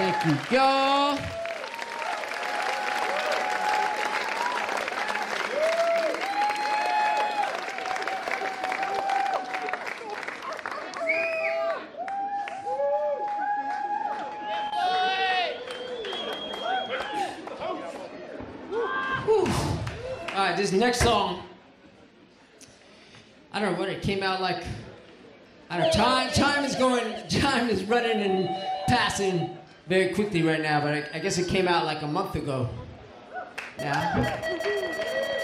Thank you, y'all. All right, this next song, I don't know what it came out like. I don't know, time is running and passing very quickly right now, but I guess it came out like a month ago. Yeah.